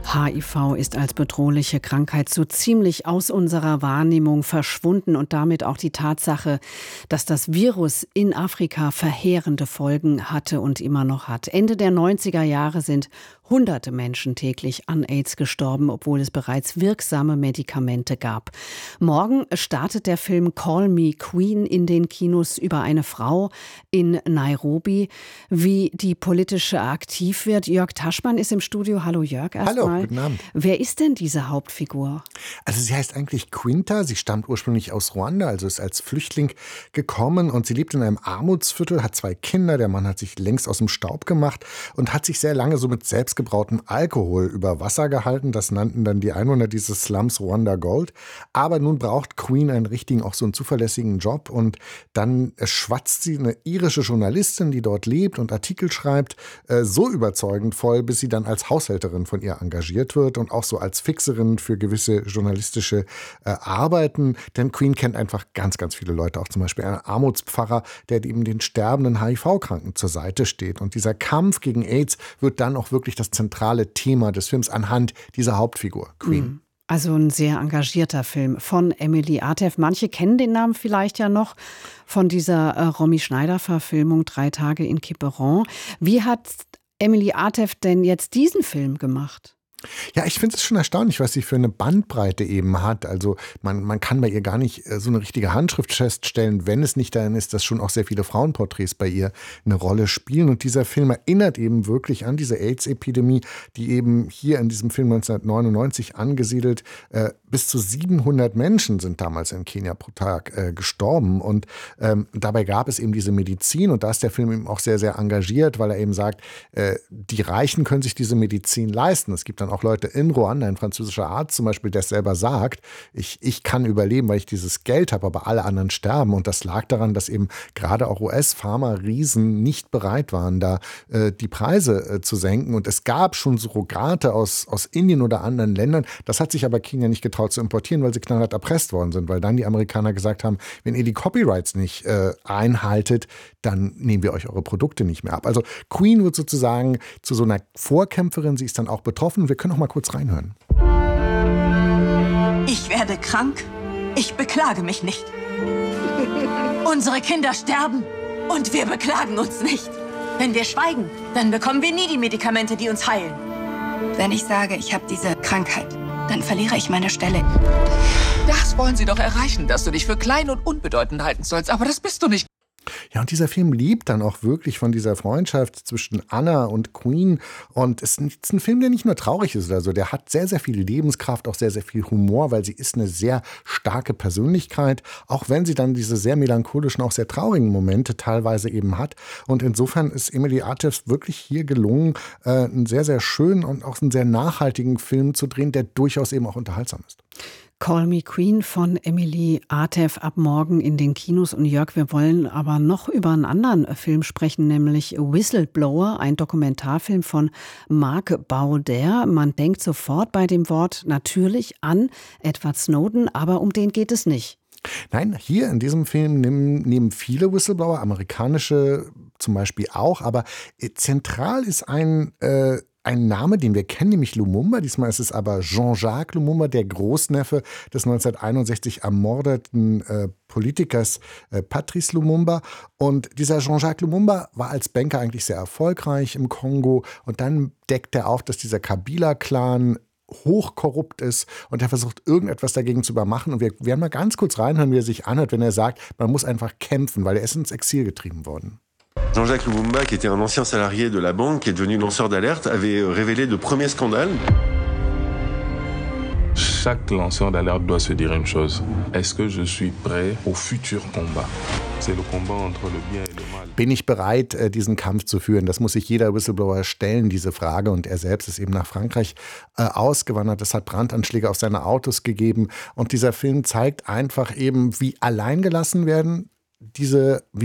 HIV ist als bedrohliche Krankheit so ziemlich aus unserer Wahrnehmung verschwunden und damit auch die Tatsache, dass das Virus in Afrika verheerende Folgen hatte und immer noch hat. Ende der 90er Jahre sind Hunderte Menschen täglich an AIDS gestorben, obwohl es bereits wirksame Medikamente gab. Morgen startet der Film Call Me Queen in den Kinos über eine Frau in Nairobi, wie die politische aktiv wird. Jörg Taschmann ist im Studio. Hallo Jörg, erstmal. Hallo, guten Abend. Wer ist denn diese Hauptfigur? Also sie heißt eigentlich Quinta, sie stammt ursprünglich aus Ruanda, also ist als Flüchtling gekommen und sie lebt in einem Armutsviertel, hat 2 Kinder, der Mann hat sich längst aus dem Staub gemacht und hat sich sehr lange so mit selbstgebrautem Alkohol über Wasser gehalten. Das nannten dann die Einwohner dieses Slums Rwanda Gold. Aber nun braucht Queen einen richtigen, auch so einen zuverlässigen Job und dann schwatzt sie eine irische Journalistin, die dort lebt und Artikel schreibt, so überzeugend voll, bis sie dann als Haushälterin von ihr engagiert wird und auch so als Fixerin für gewisse journalistische Arbeiten. Denn Queen kennt einfach ganz, ganz viele Leute, auch zum Beispiel einen Armutspfarrer, der eben den sterbenden HIV-Kranken zur Seite steht. Und dieser Kampf gegen AIDS wird dann auch wirklich das zentrale Thema des Films anhand dieser Hauptfigur, Queen. Also ein sehr engagierter Film von Emily Artef. Manche kennen den Namen vielleicht ja noch von dieser Romy Schneider-Verfilmung 3 Tage in Quiberon. Wie hat Emily Artef denn jetzt diesen Film gemacht? Ja, ich finde es schon erstaunlich, was sie für eine Bandbreite eben hat. Also man kann bei ihr gar nicht so eine richtige Handschrift feststellen, wenn es nicht darin ist, dass schon auch sehr viele Frauenporträts bei ihr eine Rolle spielen. Und dieser Film erinnert eben wirklich an diese AIDS-Epidemie, die eben hier in diesem Film 1999 angesiedelt, bis zu 700 Menschen sind damals in Kenia pro Tag gestorben. Und dabei gab es eben diese Medizin und da ist der Film eben auch sehr, sehr engagiert, weil er eben sagt, die Reichen können sich diese Medizin leisten. Es gibt dann auch Leute in Ruanda, ein französischer Arzt zum Beispiel, der selber sagt, ich kann überleben, weil ich dieses Geld habe, aber alle anderen sterben. Und das lag daran, dass eben gerade auch US-Pharma-Riesen nicht bereit waren, da die Preise zu senken. Und es gab schon Surrogate aus Indien oder anderen Ländern. Das hat sich aber Kenia nicht getraut zu importieren, weil sie knallhart erpresst worden sind. Weil dann die Amerikaner gesagt haben, wenn ihr die Copyrights nicht einhaltet, dann nehmen wir euch eure Produkte nicht mehr ab. Also Queen wird sozusagen zu so einer Vorkämpferin. Sie ist dann auch betroffen. Wir können noch mal kurz reinhören. Ich werde krank. Ich beklage mich nicht. Unsere Kinder sterben und wir beklagen uns nicht. Wenn wir schweigen, dann bekommen wir nie die Medikamente, die uns heilen. Wenn ich sage, ich habe diese Krankheit, dann verliere ich meine Stelle. Das wollen sie doch erreichen, dass du dich für klein und unbedeutend halten sollst. Aber das bist du nicht. Ja, und dieser Film lebt dann auch wirklich von dieser Freundschaft zwischen Anna und Queen. Und es ist ein Film, der nicht nur traurig ist oder so. Der hat sehr, sehr viel Lebenskraft, auch sehr, sehr viel Humor, weil sie ist eine sehr starke Persönlichkeit. Auch wenn sie dann diese sehr melancholischen, auch sehr traurigen Momente teilweise eben hat. Und insofern ist Emily Artef wirklich hier gelungen, einen sehr, sehr schönen und auch einen sehr nachhaltigen Film zu drehen, der durchaus eben auch unterhaltsam ist. Call Me Queen von Emily Artef ab morgen in den Kinos. Und Jörg, wir wollen aber noch über einen anderen Film sprechen, nämlich Whistleblower, ein Dokumentarfilm von Marc Bauder. Man denkt sofort bei dem Wort natürlich an Edward Snowden, aber um den geht es nicht. Nein, hier in diesem Film nehmen viele Whistleblower, amerikanische zum Beispiel auch, aber zentral ist ein Name, den wir kennen, nämlich Lumumba. Diesmal ist es aber Jean-Jacques Lumumba, der Großneffe des 1961 ermordeten Politikers Patrice Lumumba. Und dieser Jean-Jacques Lumumba war als Banker eigentlich sehr erfolgreich im Kongo. Und dann deckt er auf, dass dieser Kabila-Clan hochkorrupt ist und er versucht, irgendetwas dagegen zu übermachen. Und wir werden mal ganz kurz reinhören, wie er sich anhört, wenn er sagt, man muss einfach kämpfen, weil er ist ins Exil getrieben worden. Jean-Jacques Lumumba, qui était un ancien salarié de la banque, qui est devenu lanceur d'alerte, avait révélé de premiers scandales. Chaque lanceur d'alerte doit se dire une chose. Est-ce que je suis prêt au futur combat? C'est le combat entre le bien et le mal. Bin ich bereit, diesen Kampf zu führen? Das muss sich jeder Whistleblower stellen, diese Frage. Und er selbst ist eben nach Frankreich ausgewandert. Es hat Brandanschläge auf seine Autos gegeben. Und dieser Film zeigt einfach eben, wie alleingelassen werden wie man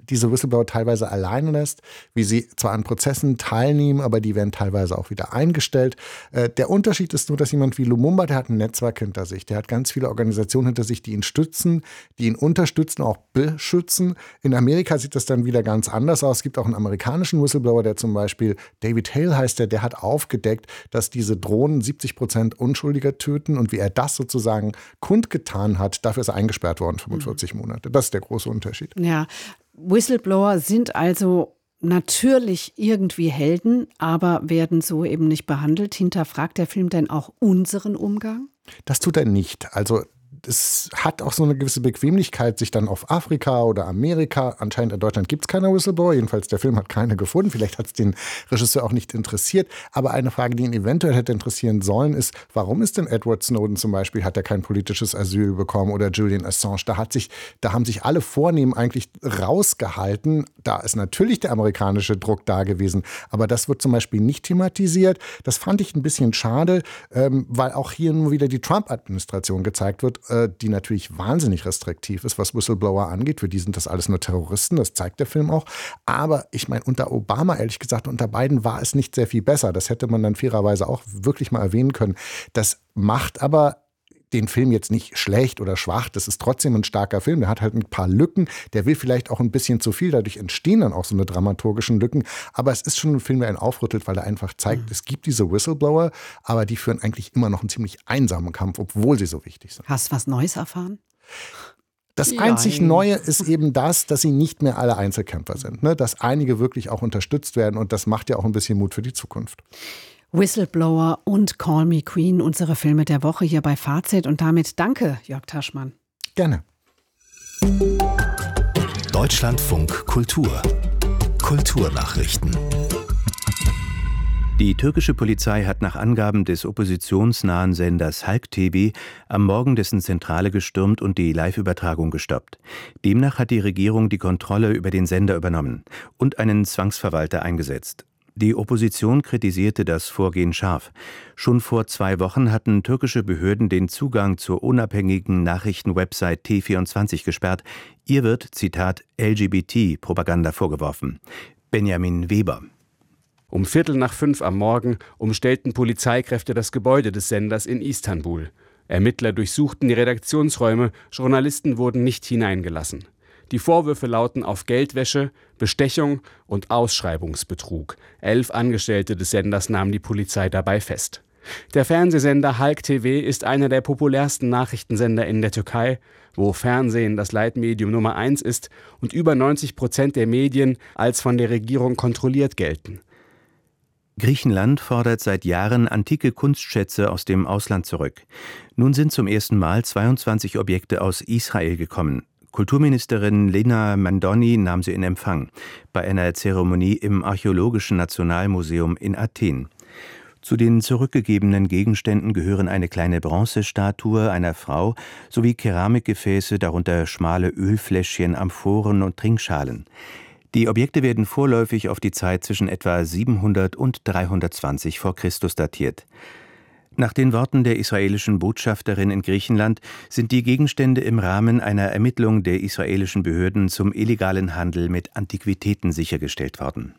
diese Whistleblower teilweise alleine lässt, wie sie zwar an Prozessen teilnehmen, aber die werden teilweise auch wieder eingestellt. Der Unterschied ist nur, dass jemand wie Lumumba, der hat ein Netzwerk hinter sich, der hat ganz viele Organisationen hinter sich, die ihn stützen, die ihn unterstützen, auch beschützen. In Amerika sieht das dann wieder ganz anders aus. Es gibt auch einen amerikanischen Whistleblower, der zum Beispiel, David Hale heißt der hat aufgedeckt, dass diese Drohnen 70% Unschuldiger töten und wie er das sozusagen kundgetan hat, dafür ist er eingesperrt worden, 45 Monate. Das ist der große Unterschied. Ja, Whistleblower sind also natürlich irgendwie Helden, aber werden so eben nicht behandelt. Hinterfragt der Film denn auch unseren Umgang? Das tut er nicht. Also es hat auch so eine gewisse Bequemlichkeit, sich dann auf Afrika oder Amerika, anscheinend in Deutschland gibt es keine Whistleblower, jedenfalls der Film hat keine gefunden, vielleicht hat es den Regisseur auch nicht interessiert, aber eine Frage, die ihn eventuell hätte interessieren sollen, ist, warum ist denn Edward Snowden zum Beispiel, hat er kein politisches Asyl bekommen oder Julian Assange, da haben sich alle Vornehmen eigentlich rausgehalten, da ist natürlich der amerikanische Druck da gewesen, aber das wird zum Beispiel nicht thematisiert, das fand ich ein bisschen schade, weil auch hier nur wieder die Trump-Administration gezeigt wird, die natürlich wahnsinnig restriktiv ist, was Whistleblower angeht. Für die sind das alles nur Terroristen, das zeigt der Film auch. Aber ich meine, unter Obama, ehrlich gesagt, unter Biden war es nicht sehr viel besser. Das hätte man dann fairerweise auch wirklich mal erwähnen können. Das macht aber den Film jetzt nicht schlecht oder schwach, das ist trotzdem ein starker Film, der hat halt ein paar Lücken, der will vielleicht auch ein bisschen zu viel, dadurch entstehen dann auch so eine dramaturgischen Lücken, aber es ist schon ein Film, der einen aufrüttelt, weil er einfach zeigt, es gibt diese Whistleblower, aber die führen eigentlich immer noch einen ziemlich einsamen Kampf, obwohl sie so wichtig sind. Hast du was Neues erfahren? Das einzig Neue ist eben das, dass sie nicht mehr alle Einzelkämpfer sind, ne? Dass einige wirklich auch unterstützt werden und das macht ja auch ein bisschen Mut für die Zukunft. Whistleblower und Call Me Queen, unsere Filme der Woche hier bei Fazit. Und damit danke, Jörg Taschmann. Gerne. Deutschlandfunk Kultur. Kulturnachrichten. Die türkische Polizei hat nach Angaben des oppositionsnahen Senders Halk TV am Morgen dessen Zentrale gestürmt und die Live-Übertragung gestoppt. Demnach hat die Regierung die Kontrolle über den Sender übernommen und einen Zwangsverwalter eingesetzt. Die Opposition kritisierte das Vorgehen scharf. Schon vor 2 Wochen hatten türkische Behörden den Zugang zur unabhängigen Nachrichtenwebsite T24 gesperrt. Ihr wird, Zitat, LGBT-Propaganda vorgeworfen. Benjamin Weber. Um 4:45 am Morgen umstellten Polizeikräfte das Gebäude des Senders in Istanbul. Ermittler durchsuchten die Redaktionsräume, Journalisten wurden nicht hineingelassen. Die Vorwürfe lauten auf Geldwäsche, Bestechung und Ausschreibungsbetrug. 11 Angestellte des Senders nahm die Polizei dabei fest. Der Fernsehsender Halk TV ist einer der populärsten Nachrichtensender in der Türkei, wo Fernsehen das Leitmedium Nummer 1 ist und über 90% der Medien als von der Regierung kontrolliert gelten. Griechenland fordert seit Jahren antike Kunstschätze aus dem Ausland zurück. Nun sind zum ersten Mal 22 Objekte aus Israel gekommen. Kulturministerin Lena Mandoni nahm sie in Empfang bei einer Zeremonie im Archäologischen Nationalmuseum in Athen. Zu den zurückgegebenen Gegenständen gehören eine kleine Bronzestatue einer Frau sowie Keramikgefäße, darunter schmale Ölfläschchen, Amphoren und Trinkschalen. Die Objekte werden vorläufig auf die Zeit zwischen etwa 700 und 320 vor Christus datiert. Nach den Worten der israelischen Botschafterin in Griechenland sind die Gegenstände im Rahmen einer Ermittlung der israelischen Behörden zum illegalen Handel mit Antiquitäten sichergestellt worden.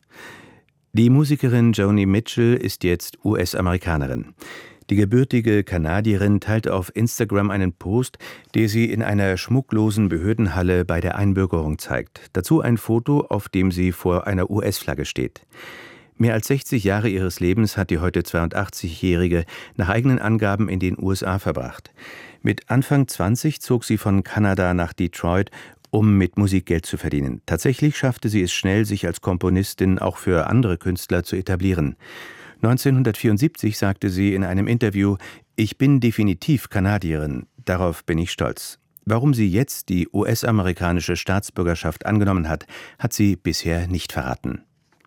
Die Musikerin Joni Mitchell ist jetzt US-Amerikanerin. Die gebürtige Kanadierin teilte auf Instagram einen Post, der sie in einer schmucklosen Behördenhalle bei der Einbürgerung zeigt. Dazu ein Foto, auf dem sie vor einer US-Flagge steht. Mehr als 60 Jahre ihres Lebens hat die heute 82-Jährige nach eigenen Angaben in den USA verbracht. Mit Anfang 20 zog sie von Kanada nach Detroit, um mit Musik Geld zu verdienen. Tatsächlich schaffte sie es schnell, sich als Komponistin auch für andere Künstler zu etablieren. 1974 sagte sie in einem Interview: „Ich bin definitiv Kanadierin, darauf bin ich stolz." Warum sie jetzt die US-amerikanische Staatsbürgerschaft angenommen hat, hat sie bisher nicht verraten.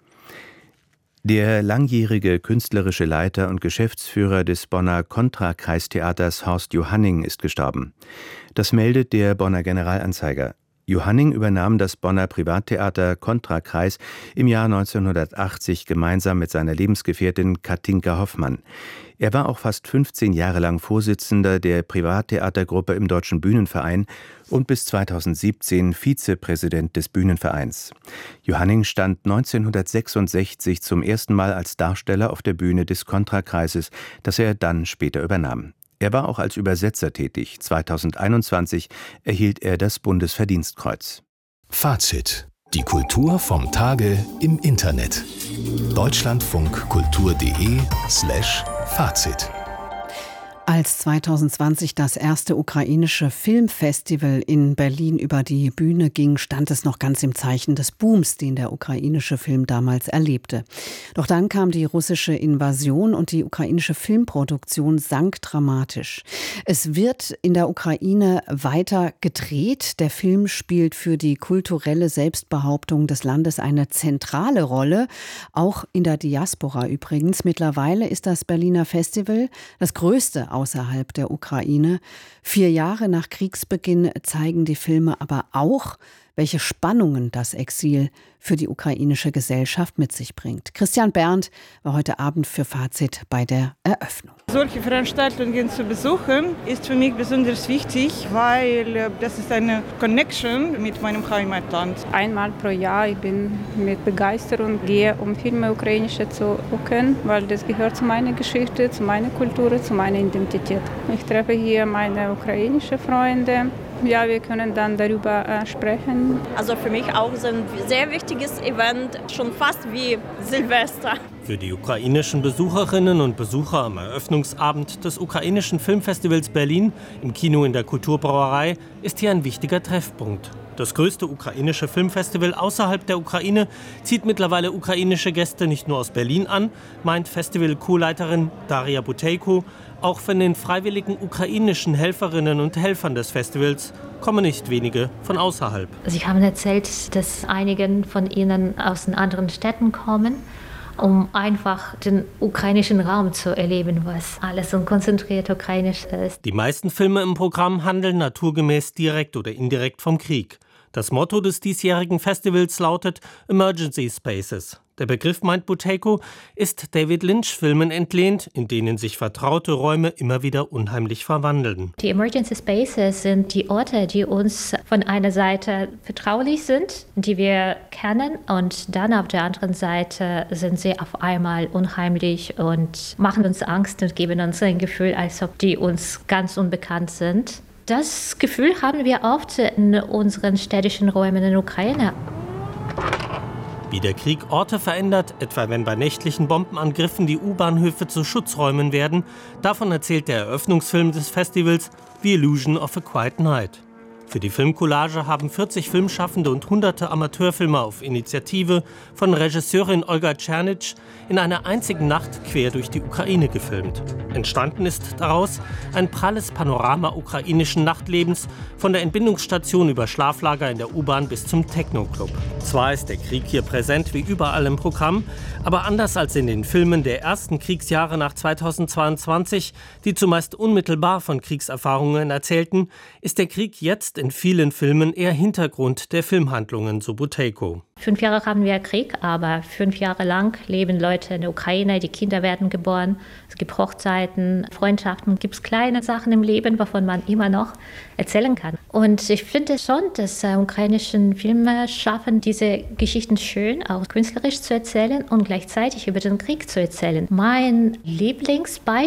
Der langjährige künstlerische Leiter und Geschäftsführer des Bonner Contra-Kreistheaters Horst Johanning ist gestorben. Das meldet der Bonner Generalanzeiger. Johanning übernahm das Bonner Privattheater Kontrakreis im Jahr 1980 gemeinsam mit seiner Lebensgefährtin Katinka Hoffmann. Er war auch fast 15 Jahre lang Vorsitzender der Privattheatergruppe im Deutschen Bühnenverein und bis 2017 Vizepräsident des Bühnenvereins. Johanning stand 1966 zum ersten Mal als Darsteller auf der Bühne des Kontrakreises, das er dann später übernahm. Er war auch als Übersetzer tätig. 2021 erhielt er das Bundesverdienstkreuz. Fazit: Die Kultur vom Tage im Internet. deutschlandfunkkultur.de/Fazit. Als 2020 das erste ukrainische Filmfestival in Berlin über die Bühne ging, stand es noch ganz im Zeichen des Booms, den der ukrainische Film damals erlebte. Doch dann kam die russische Invasion und die ukrainische Filmproduktion sank dramatisch. Es wird in der Ukraine weiter gedreht. Der Film spielt für die kulturelle Selbstbehauptung des Landes eine zentrale Rolle, auch in der Diaspora übrigens. Mittlerweile ist das Berliner Festival das größte außerhalb der Ukraine. 4 Jahre nach Kriegsbeginn zeigen die Filme aber auch, welche Spannungen das Exil für die ukrainische Gesellschaft mit sich bringt. Christian Berndt war heute Abend für Fazit bei der Eröffnung. Solche Veranstaltungen zu besuchen, ist für mich besonders wichtig, weil das ist eine Connection mit meinem Heimatland. Einmal pro Jahr, ich bin mit Begeisterung gehe, um Filme ukrainische zu gucken, weil das gehört zu meiner Geschichte, zu meiner Kultur, zu meiner Identität. Ich treffe hier meine ukrainischen Freunde. Ja, wir können dann darüber sprechen. Also für mich auch so ein sehr wichtiges Event, schon fast wie Silvester. Für die ukrainischen Besucherinnen und Besucher am Eröffnungsabend des ukrainischen Filmfestivals Berlin im Kino in der Kulturbrauerei ist hier ein wichtiger Treffpunkt. Das größte ukrainische Filmfestival außerhalb der Ukraine zieht mittlerweile ukrainische Gäste nicht nur aus Berlin an, meint Festival-Co-Leiterin Daria Buteyko. Auch von den freiwilligen ukrainischen Helferinnen und Helfern des Festivals kommen nicht wenige von außerhalb. Sie haben erzählt, dass einige von ihnen aus den anderen Städten kommen, um einfach den ukrainischen Raum zu erleben, was alles so konzentriert ukrainisch ist. Die meisten Filme im Programm handeln naturgemäß direkt oder indirekt vom Krieg. Das Motto des diesjährigen Festivals lautet Emergency Spaces. Der Begriff, meint Buteyko, ist David Lynch-Filmen entlehnt, in denen sich vertraute Räume immer wieder unheimlich verwandeln. Die Emergency Spaces sind die Orte, die uns von einer Seite vertraulich sind, die wir kennen, und dann auf der anderen Seite sind sie auf einmal unheimlich und machen uns Angst und geben uns ein Gefühl, als ob die uns ganz unbekannt sind. Das Gefühl haben wir oft in unseren städtischen Räumen in der Ukraine. Wie der Krieg Orte verändert, etwa wenn bei nächtlichen Bombenangriffen die U-Bahnhöfe zu Schutzräumen werden, davon erzählt der Eröffnungsfilm des Festivals The Illusion of a Quiet Night. Für die Filmcollage haben 40 Filmschaffende und hunderte Amateurfilmer auf Initiative von Regisseurin Olga Czernitsch in einer einzigen Nacht quer durch die Ukraine gefilmt. Entstanden ist daraus ein pralles Panorama ukrainischen Nachtlebens, von der Entbindungsstation über Schlaflager in der U-Bahn bis zum Techno-Club. Zwar ist der Krieg hier präsent wie überall im Programm, aber anders als in den Filmen der ersten Kriegsjahre nach 2022, die zumeist unmittelbar von Kriegserfahrungen erzählten, ist der Krieg jetzt in vielen Filmen eher Hintergrund der Filmhandlungen, so Buteyko. 5 Jahre haben wir Krieg, aber 5 Jahre lang leben Leute in der Ukraine, die Kinder werden geboren, es gibt Hochzeiten, Freundschaften, es gibt kleine Sachen im Leben, wovon man immer noch erzählen kann. Und ich finde schon, dass ukrainische Filme schaffen, diese Geschichten schön, auch künstlerisch zu erzählen und gleichzeitig über den Krieg zu erzählen. Mein Lieblingsbeispiel